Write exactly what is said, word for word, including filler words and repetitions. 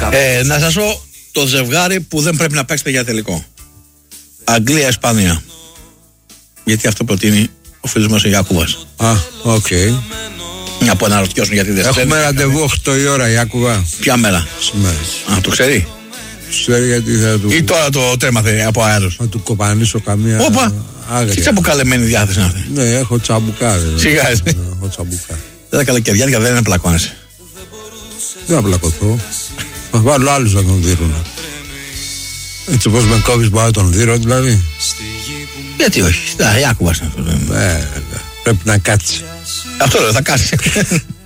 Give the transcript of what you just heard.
Ε, να σας πω το ζευγάρι που δεν πρέπει να παίξετε για τελικό. Αγγλία-Ισπανία. Γιατί αυτό προτείνει ο φίλος μας ο Ιάκουβας. Α, οκ. Okay. Να πω να ρωτιώσουν γιατί δεν έχουμε θέλει. ραντεβού οκτώ η ώρα, Ιάκουβα. Ποια μέρα? Σήμερα. Α, το ξέρει. Ξέρει γιατί θα του. Ή τώρα το τέμαθε από αέρος. Θα του κοπανίσω καμία. Όπα! Άγρια. Τι αποκαλεμένη διάθεση είναι αυτή. Ναι, έχω τσαμπουκά. Σιγά εσύ. Ναι, έχω τσαμπουκά. Δεν τα καλοκαιριάτικα δεν είναι πλακώνεσαι. Δεν θα πλακωθώ. Θα βάλω άλλους να τον δίνουν. Έτσι όπως με κόβεις μπορώ να τον δίνω δηλαδή. Γιατί όχι. Τα Ιάκουβας είναι αυτό. Ε, πρέπει να κάτσει. Αυτό δεν θα κάτσει.